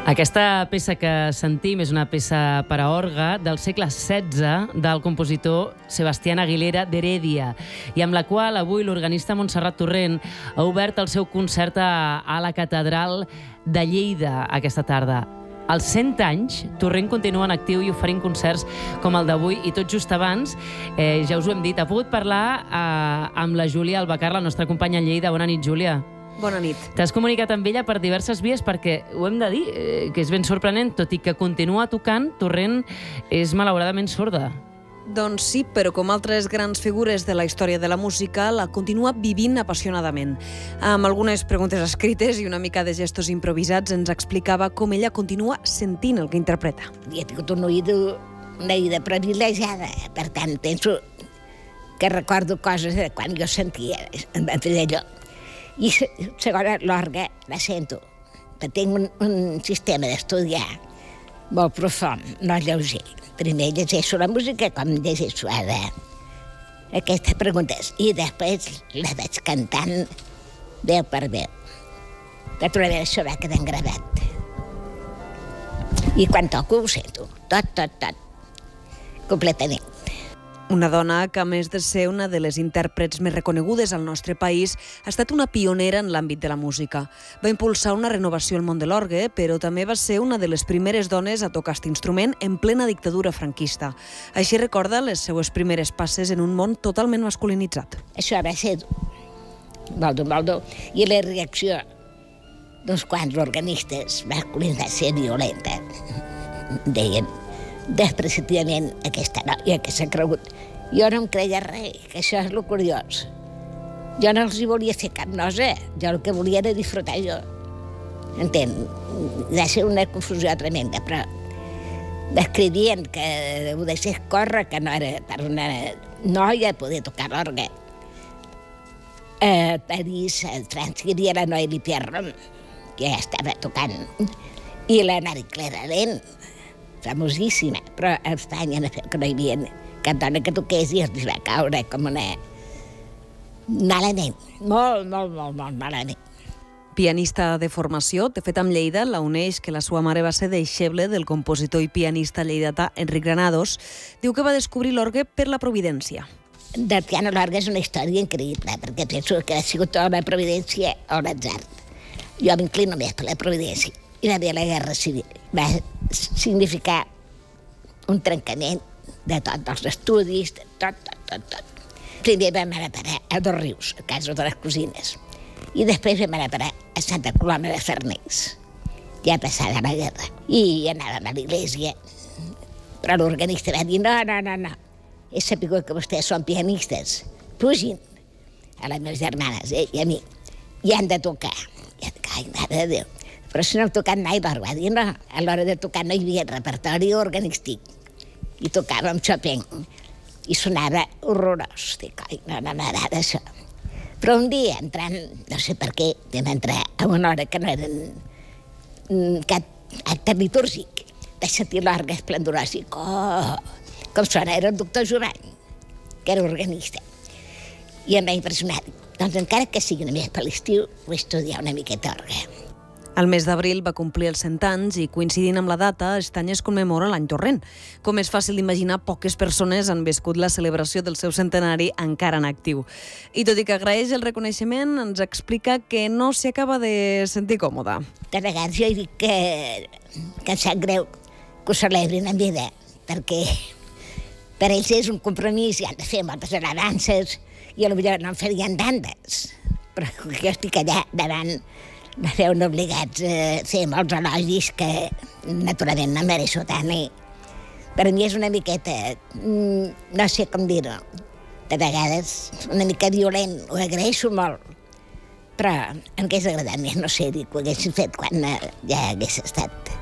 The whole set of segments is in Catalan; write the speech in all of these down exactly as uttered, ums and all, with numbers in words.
Aquesta peça que sentim és una peça per a orgue del segle setze del compositor Sebastián Aguilera d'Heredia i amb la qual avui l'organista Montserrat Torrent ha obert el seu concert a, a la Catedral de Lleida aquesta tarda. Als cent anys, Torrent continua en actiu i oferint concerts com el d'avui i tot just abans, eh, ja us ho hem dit, ha pogut parlar eh, amb la Júlia Albacar, la nostra companya a Lleida. Bona nit, Júlia. Bona nit. T'has comunicat amb ella per diverses vies perquè, ho hem de dir, eh, que és ben sorprenent, tot i que continua tocant, Torrent és malauradament sorda. Doncs sí, però com altres grans figures de la història de la música, la continua vivint apassionadament. Amb algunes preguntes escrites i una mica de gestos improvisats ens explicava com ella continua sentint el que interpreta. Jo he tingut un oïdo, una oïda privilegiada, per tant, penso que recordo coses de quan jo sentia d'allò. I segona, l'orgue la sento, però tinc un, un sistema d'estudiar molt profund, no lleuger. Primer llegeixo la música com llegeixo ara aquestes preguntes i després la vaig cantant veu per veu. Naturalment això va quedant gravat. I quan toco ho sento, tot, tot, tot, completament. Una dona que, a més de ser una de les intèrprets més reconegudes al nostre país, ha estat una pionera en l'àmbit de la música. Va impulsar una renovació al món de l'orgue, però també va ser una de les primeres dones a tocar aquest instrument en plena dictadura franquista. Així recorda les seues primeres passes en un món totalment masculinitzat. Això va ser molt dur, molt dur. I la reacció d'uns quants organistes masculins va ser violenta. Deien despreciativament aquesta noia que s'ha cregut. Jo no em creia res, que això és el curiós. Jo no els hi volia fer cap nosa, jo el que volia era disfrutar jo. Entén? Va ser una confusió tremenda, però descrivien que ho deixés córrer, que no era per una noia poder tocar l'orgue. A París, a França, hi havia la Noélie Pierron, que ja estava tocant, i la Marie Claire Alain, famosíssima, però a Espanya no hi havia cap dona que toqués i els va caure com una... malament, molt, molt, molt, molt malament. Pianista de formació, de fet amb Lleida la uneix que la seva mare va ser deixeble del compositor i pianista lleidatà Enric Granados. Diu que va descobrir l'orgue per la providència. Del piano a l'orgue és una història increïble, perquè penso que ha sigut tota la providència o l'atzar. Jo m'inclino més per la providència. I va haver la Guerra Civil. Va significar un trencament de tots els estudis, de tot, tot, tot, tot. Primer vam anar a parar a Dos Rius, a casa de les cosines, i després vam anar a parar a Santa Coloma de Farners, ja passada la guerra. I anàvem a l'església, però l'organista va dir, no, no, no, no, he sabut que vostès són pianistes, pugin a les meves germanes eh, i a mi, i han de tocar. I han de tocar, ai, mare de Déu. Però si no hem tocat mai l'orgue, va dir no, a l'hora de tocar no hi havia repertori organístic. I tocàvem Chopin, i sonava horrorós. Dic, ai, no, no m'agrada això. Però un dia, entrant, no sé per què, vam entrar a una hora que no era cap acte litúrgic, vaig sentir l'orgue esplendorós i oh, com sona, era el doctor Jovany, que era organista. I em va impressionar. Doncs encara que sigui només per l'estiu, vull estudiar una miqueta orgue. El mes d'abril va complir els cent anys i, coincidint amb la data, aquest any es commemora l'any Torrent. Com és fàcil d'imaginar, poques persones han viscut la celebració del seu centenari encara en actiu. I tot i que agraeix el reconeixement, ens explica que no s'hi acaba de sentir còmoda. De vegades jo dic que, que em sap greu que ho celebrin en vida, perquè per ells és un compromís i han de fer moltes avances i potser no en farien tantes. Però jo estic allà davant me veuen obligats a fer molts elogis que naturalment no mereixo tant i per mi és una miqueta, no sé com dir-ho, de vegades una mica violent, ho agraeixo molt, però em hagués agradat més, no sé, dir que ho haguessin fet quan ja hagués estat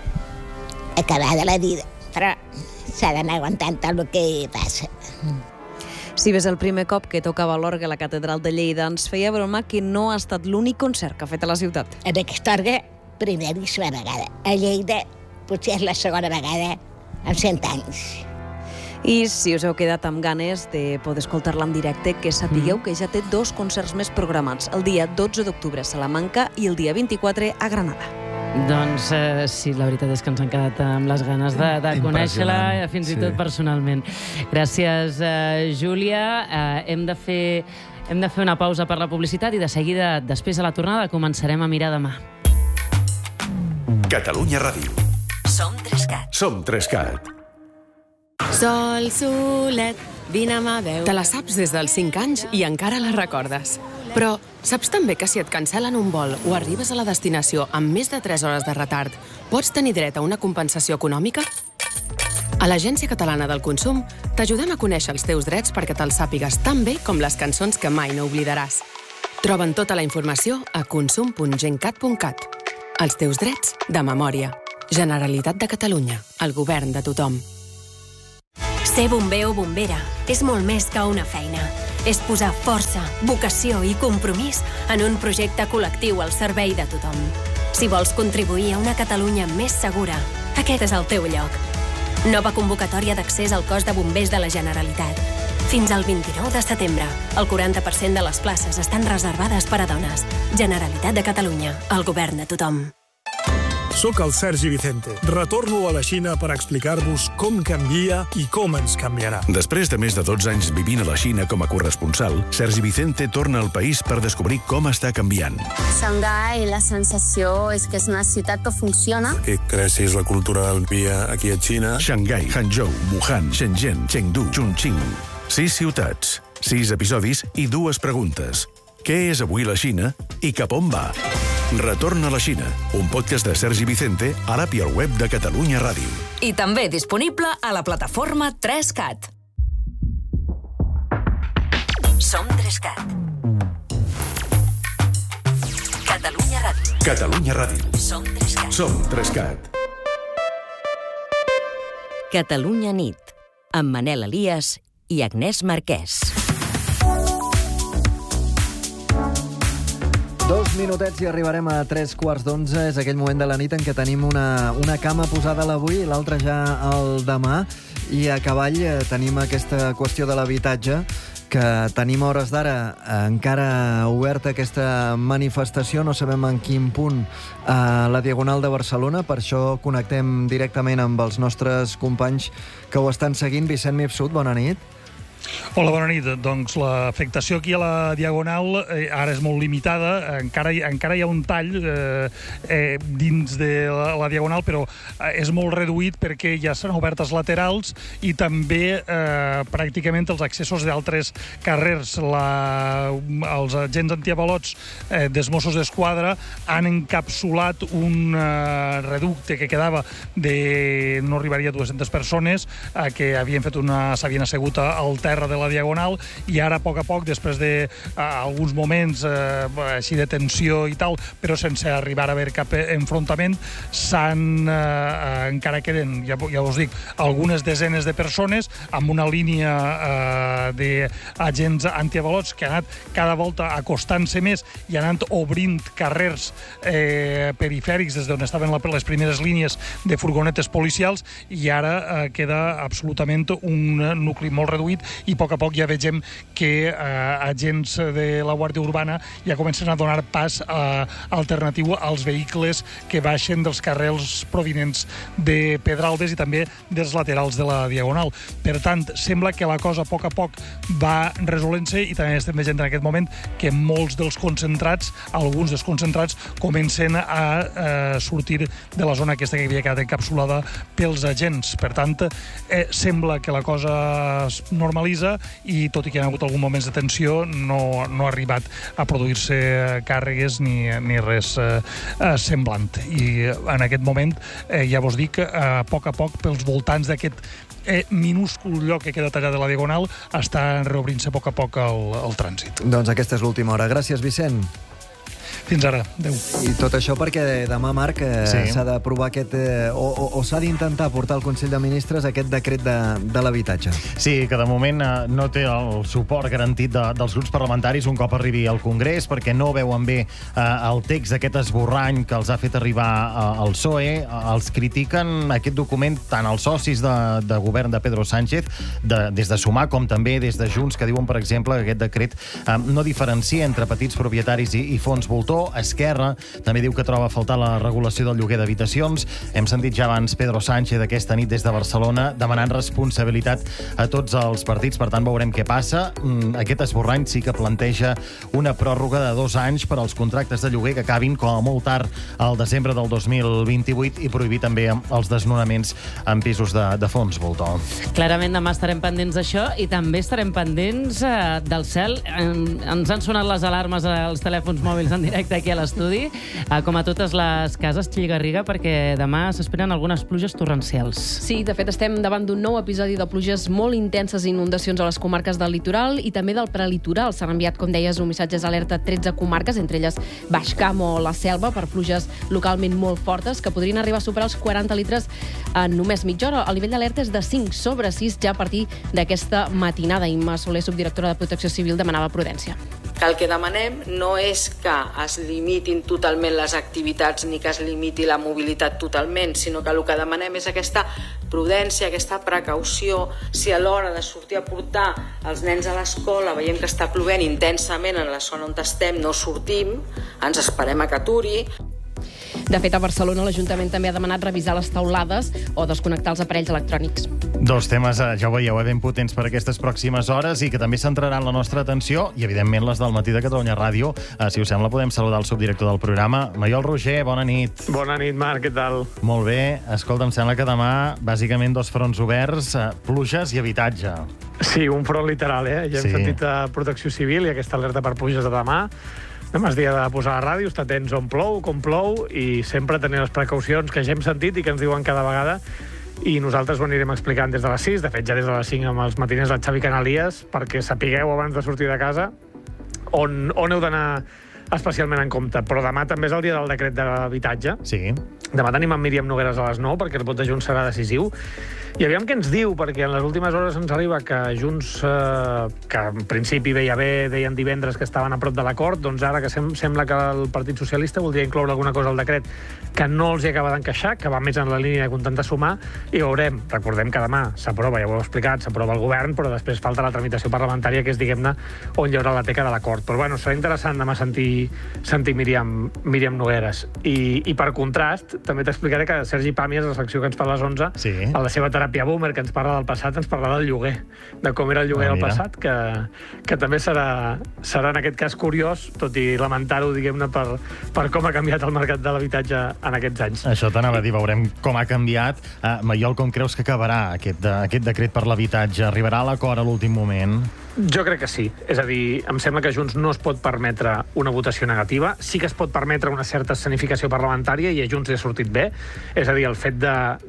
acabada la vida, però s'ha d'anar aguantant tot el que passa. Si bé és el primer cop que tocava l'orgue a la Catedral de Lleida, ens feia broma que no ha estat l'únic concert que ha fet a la ciutat. En aquesta orgue, primeríssima vegada. A Lleida potser és la segona vegada en cent anys. I si us heu quedat amb ganes de poder escoltar-la en directe, que sapigueu que ja té dos concerts més programats, el dia dotze d'octubre a Salamanca i el dia vint-i-quatre a Granada. Doncs eh, sí, la veritat és que ens han quedat amb les ganes de, de conèixer-la, fins i tot sí. personalment. Gràcies, eh, Júlia. Eh, hem de fer... Hem de fer una pausa per la publicitat i de seguida, després de la tornada, començarem a mirar demà. Catalunya Ràdio. Som Trescat. Som Trescat. Sol, solet, vine a mà veu. Te la saps des dels cinc anys i encara la recordes. Però saps també que si et cancel·len un vol o arribes a la destinació amb més de tres hores de retard, pots tenir dret a una compensació econòmica? A l'Agència Catalana del Consum t'ajudem a conèixer els teus drets perquè te'ls sàpigues tan bé com les cançons que mai no oblidaràs. Troben tota la informació a consum punt gencat punt cat. Els teus drets de memòria. Generalitat de Catalunya. El govern de tothom. Ser bomber o bombera és molt més que una feina. És posar força, vocació i compromís en un projecte col·lectiu al servei de tothom. Si vols contribuir a una Catalunya més segura, aquest és el teu lloc. Nova convocatòria d'accés al cos de bombers de la Generalitat. Fins al vint-i-nou de setembre, el quaranta per cent de les places estan reservades per a dones. Generalitat de Catalunya, el govern de tothom. Soc el Sergi Vicente. Retorno a la Xina per explicar-vos com canvia i com ens canviarà. Després de més de dotze anys vivint a la Xina com a corresponsal, Sergi Vicente torna al país per descobrir com està canviant. Xangai, la sensació és que és una ciutat que funciona. Que creixis la cultura del dia aquí a Xina. Xangai, Hangzhou, Wuhan, Shenzhen, Chengdu, Chongqing. Sis ciutats, sis episodis i dues preguntes. Què és avui la Xina i cap on va? Retorn a la Xina, un podcast de Sergi Vicente a l'app i al web de Catalunya Ràdio. I també disponible a la plataforma Trescat. Som Trescat. Catalunya Ràdio. Catalunya Ràdio. Som Trescat. Som Trescat. Catalunya nit, amb Manel Elias i Agnès Marquès. Dos minutets i arribarem a tres quarts d'onze. És aquell moment de la nit en què tenim una, una cama posada a l'avui i l'altra ja al demà. I a cavall eh, tenim aquesta qüestió de l'habitatge, que tenim a hores d'ara eh, encara oberta aquesta manifestació. No sabem en quin punt a la Diagonal de Barcelona. Per això connectem directament amb els nostres companys que ho estan seguint. Vicent Mifsud, bona nit. Hola, bona nit. Doncs l'afectació aquí a la Diagonal eh, ara és molt limitada. Encara, encara hi ha un tall eh, eh, dins de la, la Diagonal, però eh, és molt reduït perquè ja s'han obertes laterals i també eh, pràcticament els accessos d'altres carrers. La, els agents antiavalots eh, dels Mossos d'Esquadra han encapsulat un eh, reducte que quedava de no arribaria a dues-centes persones eh, que havien fet una s'havien assegut al terra de la Diagonal, i ara a poc a poc, després de uh, alguns moments uh, així de tensió i tal, però sense arribar a haver cap enfrontament, s'han uh, uh, encara queden, ja, ja us dic, algunes desenes de persones amb una línia uh, d'agents antiavalots que han anat cada volta acostant-se més i han anat obrint carrers eh, perifèrics des d'on estaven la, les primeres línies de furgonetes policials, i ara uh, queda absolutament un nucli molt reduït, i a poc a poc ja vegem que eh, agents de la Guàrdia Urbana ja comencen a donar pas eh, alternatiu als vehicles que baixen dels carrers provinents de Pedralbes i també dels laterals de la Diagonal. Per tant, sembla que la cosa a poc a poc va resolent-se, i també estem veient en aquest moment que molts dels concentrats, alguns dels concentrats, comencen a eh, sortir de la zona aquesta que havia quedat encapsulada pels agents. Per tant, eh, sembla que la cosa es normalitza, i tot i que hi ha hagut alguns moments de tensió, no, no ha arribat a produir-se càrregues ni, ni res eh, semblant. I en aquest moment, eh, ja vos dic, a poc a poc, pels voltants d'aquest eh, minúscul lloc que queda tallat de la Diagonal, està reobrint-se a poc a poc el, el trànsit. Doncs aquesta és l'última hora. Gràcies, Vicent. Fins ara. Adéu. I tot això perquè demà, Marc, eh, sí. s'ha d'aprovar aquest... Eh, o, o, o s'ha d'intentar portar al Consell de Ministres aquest decret de, de l'habitatge. Sí, que de moment eh, no té el suport garantit de, dels grups parlamentaris un cop arribi al Congrés, perquè no veuen bé eh, el text d'aquest esborrany que els ha fet arribar eh, al P S O E. Eh, els critiquen aquest document tant els socis de, de govern de Pedro Sánchez, de, des de Sumar, com també des de Junts, que diuen, per exemple, que aquest decret eh, no diferencia entre petits propietaris i, i fons voltor, l'ocupació. Esquerra també diu que troba a faltar la regulació del lloguer d'habitacions. Hem sentit ja abans Pedro Sánchez aquesta nit des de Barcelona demanant responsabilitat a tots els partits. Per tant, veurem què passa. Aquest esborrany sí que planteja una pròrroga de dos anys per als contractes de lloguer que acabin com a molt tard al desembre del dos mil vint-i-vuit i prohibir també els desnonaments en pisos de, de fons voltor. Clarament demà estarem pendents d'això i també estarem pendents eh, del cel. En, ens han sonat les alarmes als telèfons mòbils en directe aquí a l'estudi, eh, com a totes les cases Xilgarriga, perquè demà s'esperen algunes pluges torrencials. Sí, de fet estem davant d'un nou episodi de pluges molt intenses i inundacions a les comarques del litoral i també del prelitoral. S'han enviat, com deies, un missatge d'alerta a tretze comarques, entre elles Baix Camp o la Selva, per pluges localment molt fortes que podrien arribar a superar els quaranta litres en només mitja hora. El nivell d'alerta és de cinc sobre sis ja a partir d'aquesta matinada. Imma Soler, subdirectora de Protecció Civil, demanava prudència. El que demanem no és que es limitin totalment les activitats ni que es limiti la mobilitat totalment, sinó que el que demanem és aquesta prudència, aquesta precaució. Si a l'hora de sortir a portar els nens a l'escola veiem que està plovent intensament en la zona on estem, no sortim, ens esperem a que aturi. De fet, a Barcelona l'Ajuntament també ha demanat revisar les taulades o desconnectar els aparells electrònics. Dos temes, ja ho veieu, ben potents per aquestes pròximes hores i que també centraran la nostra atenció i, evidentment, les del Matí de Catalunya Ràdio. Si us sembla, podem saludar el subdirector del programa. Maiol Roger, bona nit. Bona nit, Marc, què tal? Molt bé. Escolta, em sembla que demà, bàsicament, dos fronts oberts, pluges i habitatge. Sí, un front literal, eh? Ja hem Sí. sentit a Protecció Civil i aquesta alerta per pluges de demà. Demà és dia de posar la ràdio, estar atents on plou, com plou, i sempre tenir les precaucions que ja hem sentit i que ens diuen cada vegada. I nosaltres ho anirem explicant des de les sis, de fet ja des de les cinc amb els matiners del Xavi Canalies, perquè sapigueu abans de sortir de casa on, on heu d'anar especialment en compte. Però demà també és el dia del decret de l'habitatge. Sí. Demà tenim en Míriam Nogueres a les nou, perquè el vot de Junts serà decisiu. I aviam què ens diu, perquè en les últimes hores ens arriba que Junts, eh, que en principi veia bé, deien divendres que estaven a prop de l'acord, doncs ara que sem sembla que el Partit Socialista voldria incloure alguna cosa al decret que no els hi acaba d'encaixar, que va més en la línia de contentar sumar, i veurem. Recordem que demà s'aprova, ja ho heu explicat, s'aprova el govern, però després falta la tramitació parlamentària, que és, diguem-ne, on hi haurà la teca de l'acord. Però bueno, serà interessant demà sentir, sentir Míriam, Míriam Nogueres. I, I per contrast, també t'explicaré que Sergi Pàmies, la secció que ens fa a les onze, sí. a la seva teràpia boomer, que ens parla del passat, ens parla del lloguer, de com era el lloguer Ah, del mira. passat, que, que també serà, serà en aquest cas curiós, tot i lamentar-ho, diguem-ne, per, per com ha canviat el mercat de l'habitatge en aquests anys. Això t'anava a dir, veurem com ha canviat. Uh, Maiol, com creus que acabarà aquest, de, aquest decret per l'habitatge? Arribarà a l'acord a l'últim moment? Jo crec que sí. És a dir, em sembla que Junts no es pot permetre una votació negativa. Sí que es pot permetre una certa escenificació parlamentària i a Junts li ha sortit bé. És a dir, el fet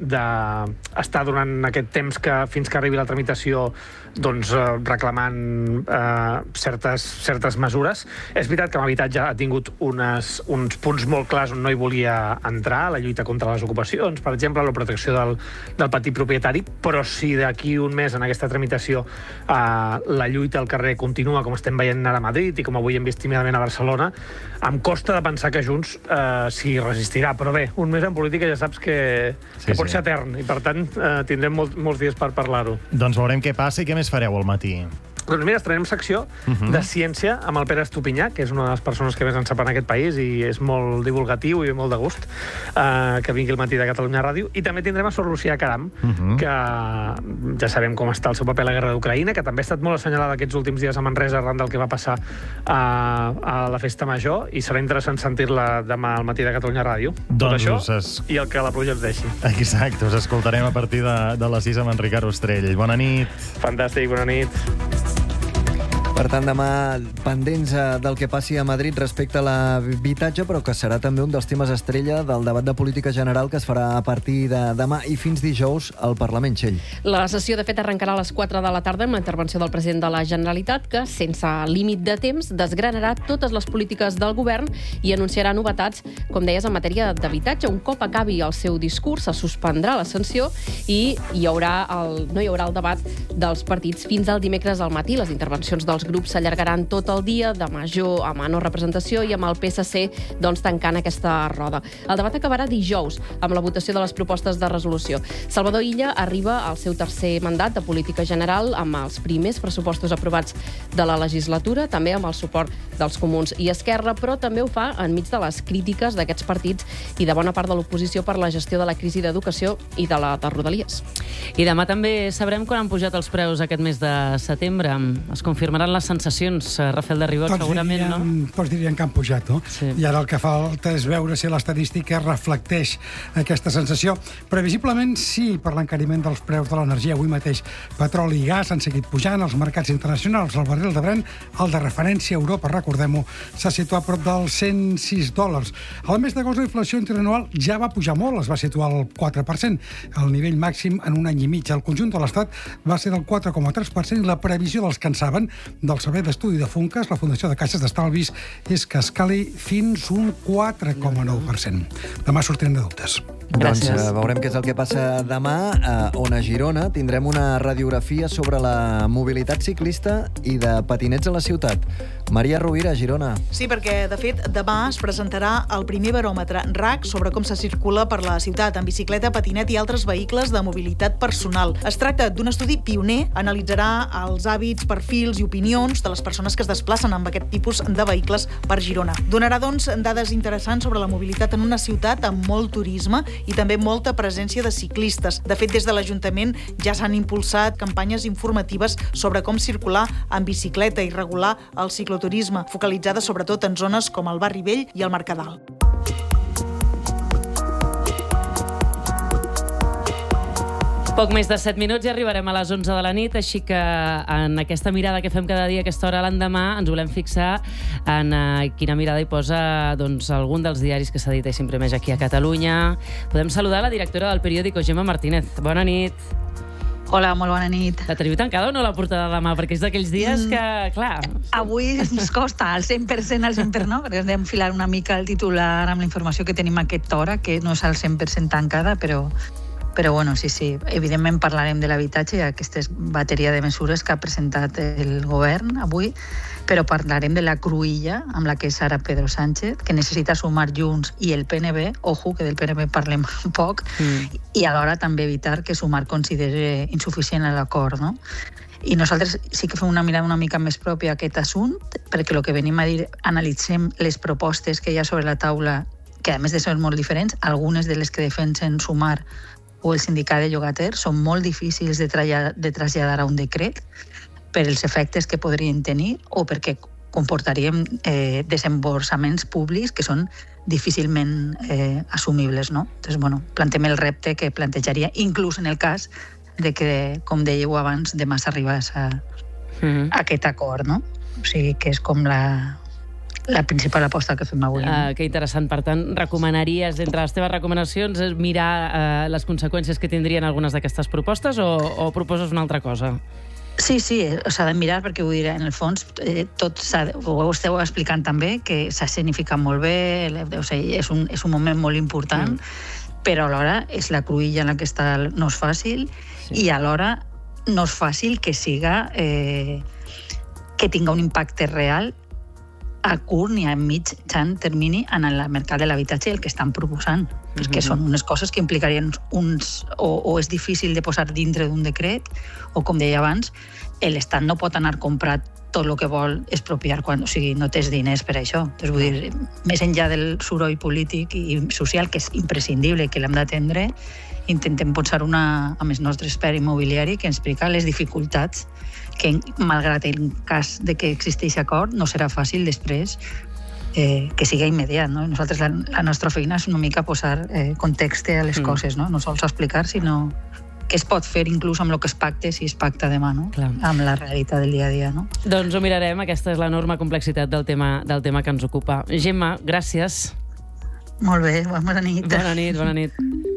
d'estar durant aquest temps que fins que arribi la tramitació doncs, eh, reclamant eh, certes, certes mesures. És veritat que l'habitatge ha tingut unes, uns punts molt clars on no hi volia entrar, la lluita contra les ocupacions, per exemple, la protecció del, del petit propietari, però si d'aquí un mes en aquesta tramitació eh, la lluita al carrer continua, com estem veient ara a Madrid i com avui hem vist tímidament a Barcelona, em costa de pensar que Junts eh, s'hi resistirà. Però bé, un mes en política ja saps que, Sí, que pot sí. ser etern i, per tant, eh, tindrem molt, molts dies per parlar-ho. Doncs veurem què passa i què més fareu al matí. Doncs mira, estrenem secció Mhm. de ciència amb el Pere Estupinyà, que és una de les persones que més en sap en aquest país i és molt divulgatiu i molt de gust, eh, que vingui el Matí de Catalunya Ràdio. I també tindrem a Sor Lucía Caram, Mhm. que ja sabem com està el seu paper a la guerra d'Ucraïna, que també ha estat molt assenyalada aquests últims dies a Manresa arran del que va passar a, a la festa major, i serà interessant sentir-la demà al Matí de Catalunya Ràdio. Tot Doncs això us es- i el que la pluja ens deixi. Exacte, us escoltarem a partir de, de les sis amb en Ricard Ostrell. Bona nit. Fantàstic, bona nit. Per tant, demà pendents eh, del que passi a Madrid respecte a l'habitatge, però que serà també un dels temes estrella del debat de política general que es farà a partir de demà i fins dijous al Parlament, Txell. La sessió, de fet, arrencarà a les quatre de la tarda amb la intervenció del president de la Generalitat, que, sense límit de temps, desgranarà totes les polítiques del govern i anunciarà novetats, com deies, en matèria d'habitatge. Un cop acabi el seu discurs, se suspendrà la sanció i hi haurà el, no hi haurà el debat dels partits fins al dimecres al matí. Les intervencions dels grups grups s'allargaran tot el dia, de major a menor representació, i amb el P S C doncs, tancant aquesta roda. El debat acabarà dijous, amb la votació de les propostes de resolució. Salvador Illa arriba al seu tercer mandat de política general amb els primers pressupostos aprovats de la legislatura, també amb el suport dels Comuns i Esquerra, però també ho fa enmig de les crítiques d'aquests partits i de bona part de l'oposició per la gestió de la crisi d'educació i de la de Rodalies. I demà també sabrem quan han pujat els preus aquest mes de setembre. Es confirmaran les sensacions, Rafael de Ribot, segurament, dirien, no? Tots dirien que han pujat, no? Sí. I ara el que falta és veure si l'estadística reflecteix aquesta sensació. Previsiblement sí, per l'encariment dels preus de l'energia. Avui mateix petroli i gas han seguit pujant als mercats internacionals. El barril de Brent, el de referència a Europa, recordem-ho, s'ha situat a prop dels cent sis dòlars. Al mes d'agost la inflació interanual ja va pujar molt, es va situar al quatre per cent, el nivell màxim en un any i mig. El conjunt de l'Estat va ser del quatre coma tres per cent i la previsió dels que en saben, del Servei d'Estudi de Funques, la Fundació de Caixes d'Estalvis, és que escali fins un quatre coma nou per cent. Demà sortirem de dubtes. Gràcies. Doncs uh, veurem què és el que passa demà, uh, on a Girona tindrem una radiografia sobre la mobilitat ciclista i de patinets a la ciutat. Maria Rovira, Girona. Sí, perquè, de fet, demà es presentarà el primer baròmetre R A C sobre com se circula per la ciutat en bicicleta, patinet i altres vehicles de mobilitat personal. Es tracta d'un estudi pioner, analitzarà els hàbits, perfils i opinions de les persones que es desplacen amb aquest tipus de vehicles per Girona. Donarà, doncs, dades interessants sobre la mobilitat en una ciutat amb molt turisme i també molta presència de ciclistes. De fet, des de l'Ajuntament ja s'han impulsat campanyes informatives sobre com circular en bicicleta i regular el cicloturisme, focalitzades sobretot en zones com el Barri Vell i el Mercadal. Poc més de set minuts i arribarem a les onze de la nit, així que en aquesta mirada que fem cada dia a aquesta hora l'endemà ens volem fixar en uh, quina mirada hi posa doncs, algun dels diaris que s'editessin primers aquí a Catalunya. Podem saludar la directora del periòdico, Gemma Martínez. Bona nit. Hola, molt bona nit. La teniu tancada o no la portada de demà? Perquè és d'aquells dies que, clar... Avui ens costa al cent per cent, al cent per cent no, perquè hem d'enfilar una mica el titular amb la informació que tenim a aquesta hora, que no és al cent per cent tancada, però... Però, bueno, sí, sí, evidentment parlarem de l'habitatge i aquesta bateria de mesures que ha presentat el govern avui, però parlarem de la cruïlla amb la que és ara Pedro Sánchez, que necessita sumar Junts i el P N B, ojo, que del P N B parlem poc, mm. i alhora també evitar que Sumar consideri insuficient l'acord, no? I nosaltres sí que fem una mirada una mica més pròpia a aquest assumpte, perquè el que venim a dir, analitzem les propostes que hi ha sobre la taula, que a més de ser molt diferents, algunes de les que defensen Sumar o el sindicat de llogaters són molt difícils de, tra- de traslladar a un decret per els efectes que podrien tenir o perquè comportarien eh, desemborsaments públics que són difícilment eh, assumibles, no? Entonces, bueno, plantem el repte que plantejaria, inclús en el cas de que, com dèieu abans, demà s'arribés a, mm-hmm. a aquest acord, no? O sigui, que és com la... la principal aposta que fem avui. Uh, que interessant. Per tant, recomanaries, entre les teves recomanacions, mirar uh, les conseqüències que tindrien algunes d'aquestes propostes o, o proposes una altra cosa? Sí, sí, s'ha de mirar perquè, vull dir, en el fons, eh, tot s'ha de, ho esteu explicant també, que s'ha significat molt bé, o sigui, és un, és un moment molt important, mm. però alhora és la cruïlla en la que està, no és fàcil, sí. I alhora no és fàcil que siga, eh, que tinga un impacte real a curt ni a mig termini en el mercat de l'habitatge i el que estan proposant, mm-hmm. perquè són unes coses que implicarien uns... O, o és difícil de posar dintre d'un decret, o com deia abans, l'Estat no pot anar a comprar tot el que vol expropiar quan, o sigui, no tens diners per això. Entonces, vull dir, més enllà del soroll polític i social, que és imprescindible, que l'hem d'atendre, intentem posar una, amb el nostre expert immobiliari que ens explica les dificultats que, malgrat el cas de que existeix acord, no serà fàcil després eh, que sigui immediat, no? Nosaltres, la, la nostra feina és una mica posar eh, context a les mm. coses, no? No sols explicar, sinó què es pot fer inclús amb el que es pacte, si es pacta demà, no? Clar. Amb la realitat del dia a dia, no? Doncs ho mirarem, aquesta és l'enorme complexitat del tema, del tema que ens ocupa. Gemma, gràcies. Molt bé, bona nit. Bona nit, bona nit.